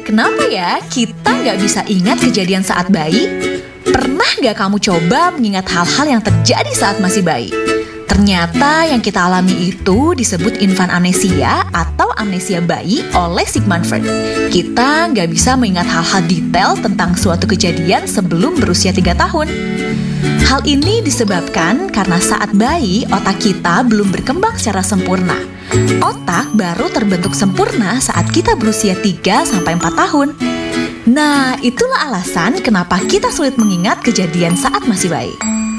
Kenapa ya kita nggak bisa ingat kejadian saat bayi? Pernah nggak kamu coba mengingat hal-hal yang terjadi saat masih bayi? Ternyata yang kita alami itu disebut infant amnesia atau amnesia bayi oleh Sigmund Freud. Kita nggak bisa mengingat hal-hal detail tentang suatu kejadian sebelum berusia 3 tahun. Hal ini disebabkan karena saat bayi otak kita belum berkembang secara sempurna. Otak baru terbentuk sempurna saat kita berusia 3-4 tahun. Nah, itulah alasan kenapa kita sulit mengingat kejadian saat masih bayi.